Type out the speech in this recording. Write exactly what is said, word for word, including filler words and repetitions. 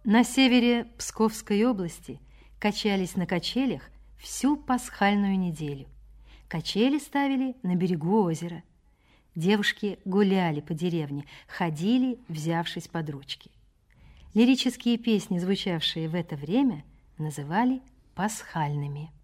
На севере Псковской области качались на качелях всю пасхальную неделю. Качели ставили на берегу озера. Девушки гуляли по деревне, ходили, взявшись под ручки. Лирические песни, звучавшие в это время, называли пасхальными.